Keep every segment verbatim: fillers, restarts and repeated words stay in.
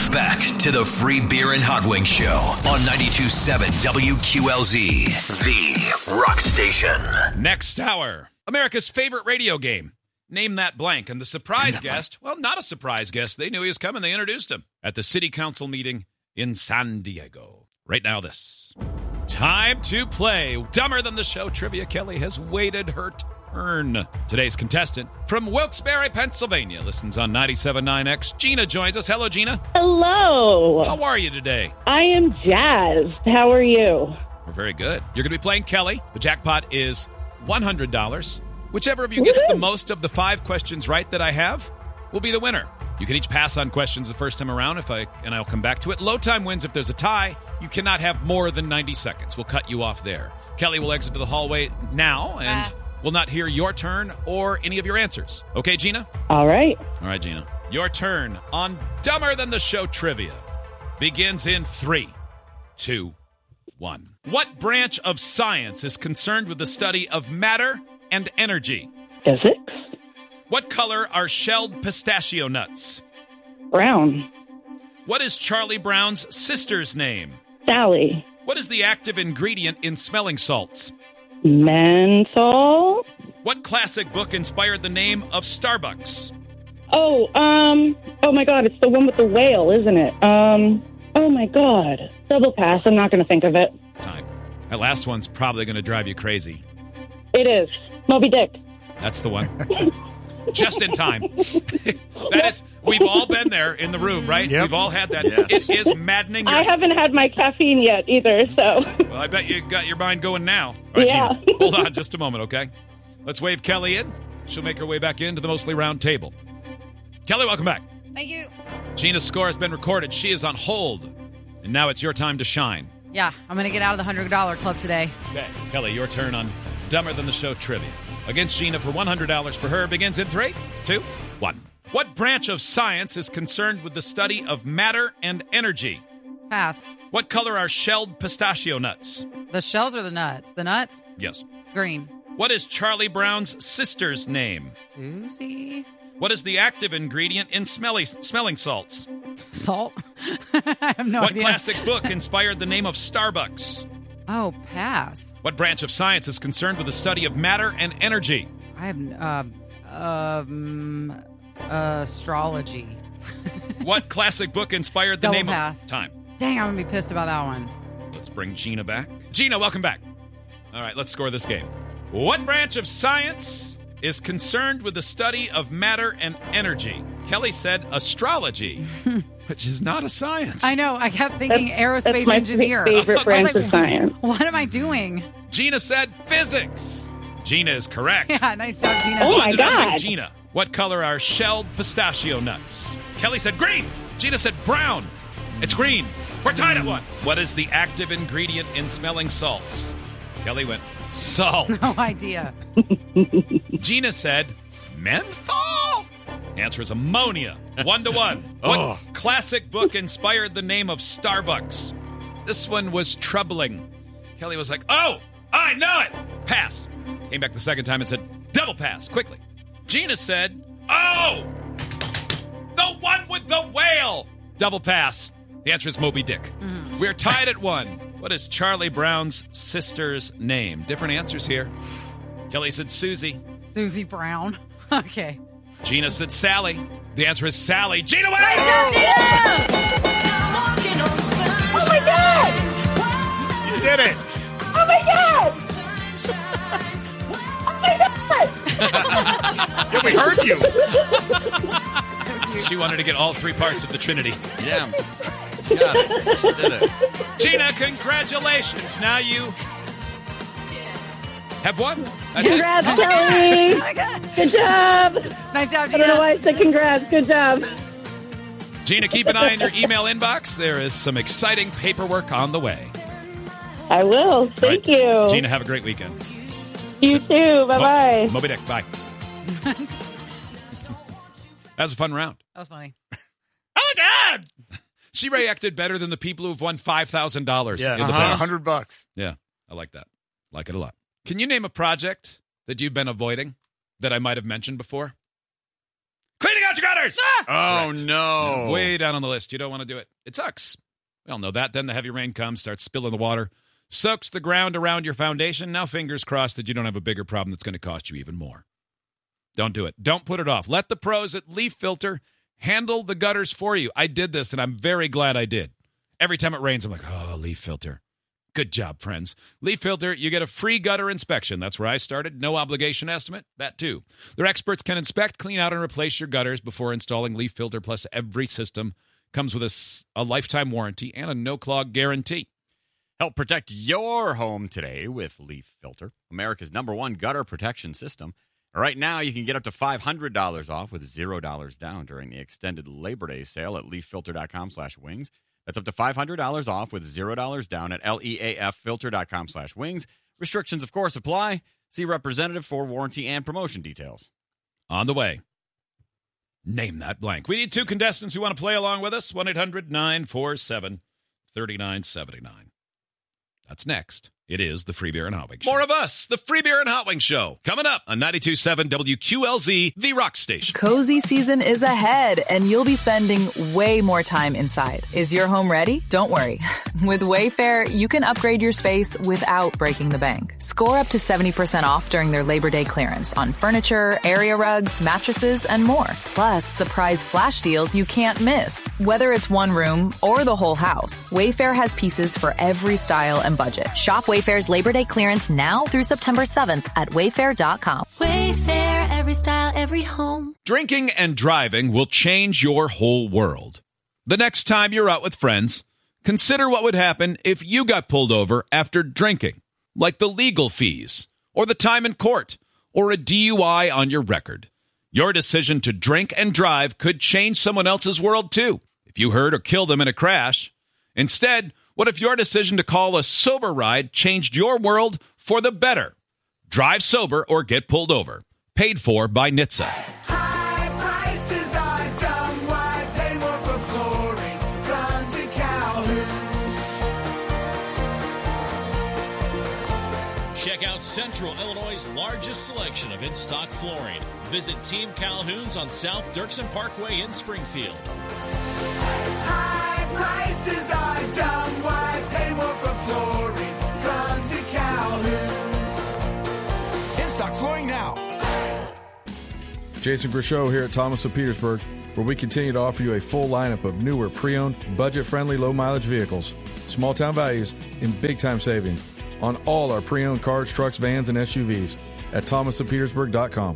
Back to the Free Beer and Hot Wings Show on ninety-two point seven W Q L Z, the rock station. Next hour, America's favorite radio game. Name that blank. And the surprise guest, well, not a surprise guest. They knew he was coming. They introduced him at the city council meeting in San Diego. Right now, this. Time to play Dumber Than the Show Trivia. Kelly has waited her turn. Today's contestant from Wilkes-Barre, Pennsylvania, listens on ninety-seven point nine X. Gina joins us. Hello, Gina. Hello. How are you today? I am jazzed. How are you? We're very good. You're going to be playing Kelly. The jackpot is one hundred dollars. Whichever of you gets the most of the five questions right that I have will be the winner. You can each pass on questions the first time around, if I and I'll come back to it. Low time wins. If there's a tie, you cannot have more than ninety seconds. We'll cut you off there. Kelly will exit to the hallway now, and uh. will not hear your turn or any of your answers. Okay, Gina? All right. All right, Gina. Your turn on Dumber Than the Show Trivia begins in three, two, one. What branch of science is concerned with the study of matter and energy? Physics. What color are shelled pistachio nuts? Brown. What is Charlie Brown's sister's name? Sally. What is the active ingredient in smelling salts? Menthol. What classic book inspired the name of Starbucks? Oh, um, oh my God, it's the one with the whale, isn't it? Um, oh my God. Double pass, I'm not going to think of it. Time. That last one's probably going to drive you crazy. It is. Moby Dick. That's the one. Just in time. That is, we've all been there in the room, right? Yep. We've all had that. Yes. It is maddening. I haven't had my caffeine yet either, so. Well, I bet you got your mind going now. All right, Yeah. Gina, hold on just a moment, okay? Let's wave Kelly in. She'll make her way back into the mostly round table. Kelly, welcome back. Thank you. Gina's score has been recorded. She is on hold. And now it's your time to shine. Yeah, I'm going to get out of the one hundred dollars club today. Okay, Kelly, your turn on Dumber Than the Show Trivia. Against Gina for one hundred dollars for her begins in three, two, one. What branch of science is concerned with the study of matter and energy? Pass. What color are shelled pistachio nuts? The shells or the nuts? The nuts? Yes. Green. What is Charlie Brown's sister's name? Susie. What is the active ingredient in smelly, smelling salts? Salt? I have no what idea. What classic book inspired the name of Starbucks? Oh, pass. What branch of science is concerned with the study of matter and energy? I have, uh, um, uh, astrology. What classic book inspired the Double name pass. of time? Dang, I'm going to be pissed about that one. Let's bring Gina back. Gina, welcome back. All right, let's score this game. What branch of science is concerned with the study of matter and energy? Kelly said astrology, which is not a science. I know. I kept thinking That's, aerospace that's my engineer. favorite branch like, of science. What am I doing? Gina said physics. Gina is correct. Yeah, nice job, Gina. Oh, One my to nothing, God. Gina. What color are shelled pistachio nuts? Kelly said green. Gina said brown. It's green. We're tied at one. What is the active ingredient in smelling salts? Kelly went salt. No idea. Gina said menthol. The answer is ammonia. One to one. What Oh. classic book inspired the name of Starbucks? This one was troubling. Kelly was like, oh, I know it. Pass. Came back the second time and said, double pass, quickly. Gina said, oh, the one with the whale. Double pass. The answer is Moby Dick. Mm. We're tied at one. What is Charlie Brown's sister's name? Different answers here. Kelly said Susie. Susie Brown. Okay. Gina said Sally. The answer is Sally. Gina wins! Oh my God! You did it. Oh my God! Oh my God! Yeah, we heard you. She wanted to get all three parts of the Trinity. Yeah. She got it. She did it. Gina, congratulations. Now you have won. That's Congrats, it. Kelly! Oh my God. Good job! Nice job, I don't know why Gina. I said congrats. Good job. Gina, keep an eye on your email inbox. There is some exciting paperwork on the way. I will. Thank All right. you. Gina, have a great weekend. You too. Bye-bye. Mo- Moby Dick, bye. That was a fun round. That was funny. Oh, my God! She reacted better than the people who've won five thousand dollars Yeah, in the uh-huh. past. one hundred bucks. Yeah, I like that. Like it a lot. Can you name a project that you've been avoiding that I might have mentioned before? Cleaning out your gutter! gutters. Oh, Correct. no. Yeah, way down on the list. You don't want to do it. It sucks. We all know that. Then the heavy rain comes, starts spilling the water, soaks the ground around your foundation. Now fingers crossed that you don't have a bigger problem that's going to cost you even more. Don't do it. Don't put it off. Let the pros at Leaf Filter handle the gutters for you. I did this, and I'm very glad I did. Every time it rains, I'm like, oh, Leaf Filter. Good job, friends. Leaf Filter, you get a free gutter inspection. That's where I started. No obligation estimate. That, too. Their experts can inspect, clean out, and replace your gutters before installing Leaf Filter. Plus, every system comes with a, a lifetime warranty and a no-clog guarantee. Help protect your home today with Leaf Filter, America's number one gutter protection system. Right now, you can get up to five hundred dollars off with zero dollars down during the extended Labor Day sale at leaffilter.com slash wings. That's up to five hundred dollars off with zero dollars down at leaffilter.com slash wings. Restrictions, of course, apply. See representative for warranty and promotion details. On the way. Name that blank. We need two contestants who want to play along with us. one eight hundred nine four seven three nine seven nine. That's next. It is the Free Beer and Hot Wings Show. More of us, the Free Beer and Hot Wings Show. Coming up on ninety-two point seven W Q L Z, the rock station. Cozy season is ahead, and you'll be spending way more time inside. Is your home ready? Don't worry. With Wayfair, you can upgrade your space without breaking the bank. Score up to seventy percent off during their Labor Day clearance on furniture, area rugs, mattresses, and more. Plus, surprise flash deals you can't miss. Whether it's one room or the whole house, Wayfair has pieces for every style and budget. Shop Wayfair's Labor Day clearance now through September seventh at wayfair dot com. Wayfair, every style, every home. Drinking and driving will change your whole world. The next time you're out with friends, consider what would happen if you got pulled over after drinking, like the legal fees, or the time in court, or a D U I on your record. Your decision to drink and drive could change someone else's world, too, if you hurt or kill them in a crash. Instead, what if your decision to call a sober ride changed your world for the better? Drive sober or get pulled over. Paid for by N H T S A. High prices are dumb. Why pay more for flooring? Come to Calhoun. Check out Central Illinois' largest selection of in-stock flooring. Visit Team Calhoun's on South Dirksen Parkway in Springfield. High prices are dumb. Why pay more for flooring? Come to Calhoun. In-stock flooring now. Jason Grishow here at Thomas of Petersburg, where we continue to offer you a full lineup of newer, pre-owned, budget-friendly, low-mileage vehicles. Small-town values and big-time savings on all our pre-owned cars, trucks, vans, and S U Vs at thomas of petersburg dot com.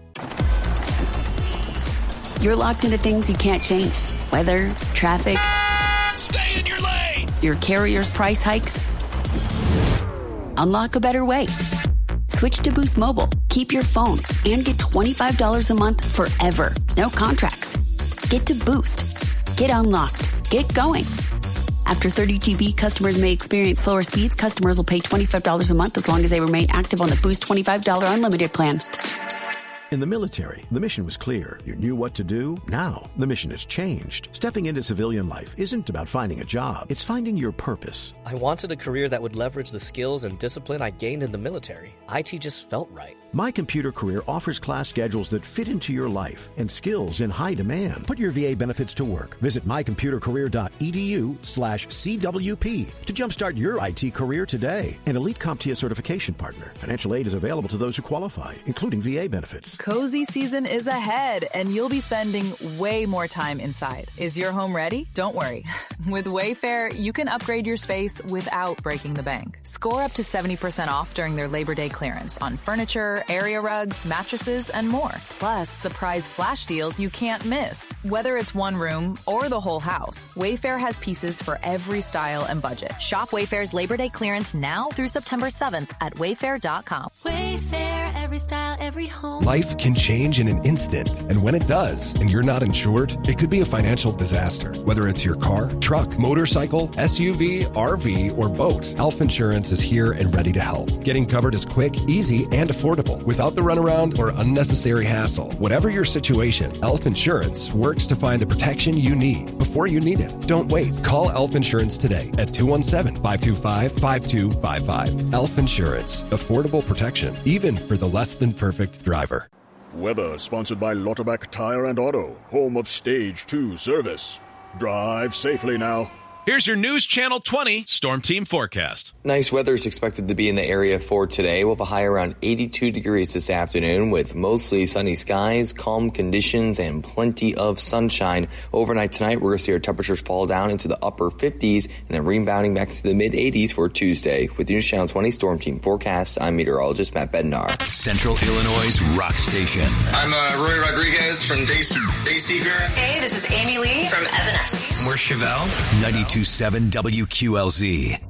You're locked into things you can't change. Weather, traffic. Stay in your lane. Your carrier's price hikes. Unlock a better way. Switch to Boost Mobile. Keep your phone and get twenty-five dollars a month forever. No contracts. Get to Boost. Get unlocked. Get going. After thirty G B, customers may experience slower speeds. Customers will pay twenty-five dollars a month as long as they remain active on the Boost twenty-five dollars unlimited plan. In the military, the mission was clear. You knew what to do. Now, the mission has changed. Stepping into civilian life isn't about finding a job. It's finding your purpose. I wanted a career that would leverage the skills and discipline I gained in the military. I T just felt right. My Computer Career offers class schedules that fit into your life and skills in high demand. Put your V A benefits to work. Visit my computer career dot e d u slash C W P to jumpstart your I T career today. An Elite CompTIA certification partner. Financial aid is available to those who qualify, including V A benefits. Cozy season is ahead, and you'll be spending way more time inside. Is your home ready? Don't worry. With Wayfair, you can upgrade your space without breaking the bank. Score up to seventy percent off during their Labor Day clearance on furniture, area rugs, mattresses, and more. Plus, surprise flash deals you can't miss. Whether it's one room or the whole house, Wayfair has pieces for every style and budget. Shop Wayfair's Labor Day clearance now through September seventh at wayfair dot com. Wayfair, every style, every home. Life can change in an instant, and when it does, and you're not insured, it could be a financial disaster. Whether it's your car, truck, motorcycle, S U V, R V, or boat, Elf Insurance is here and ready to help. Getting covered is quick, easy, and affordable, without the runaround or unnecessary hassle. Whatever your situation, Elf Insurance works to find the protection you need before you need it. Don't wait. Call Elf Insurance today at two one seven, five two five, five two five five. Elf Insurance. Affordable protection, even for the less than perfect driver. Weather sponsored by Lauterbach Tire and Auto, home of Stage two service. Drive safely now. Here's your News Channel twenty Storm Team forecast. Nice weather is expected to be in the area for today. We'll have a high around eighty-two degrees this afternoon with mostly sunny skies, calm conditions, and plenty of sunshine. Overnight tonight, we're going to see our temperatures fall down into the upper fifties and then rebounding back to the mid-eighties for Tuesday. With News Channel twenty Storm Team forecast, I'm meteorologist Matt Bednar. Central Illinois' rock station. I'm uh, Roy Rodriguez from Dayseeker. Hey, this is Amy Lee from Evanescence. We're Chevelle. ninety-two point seven W Q L Z.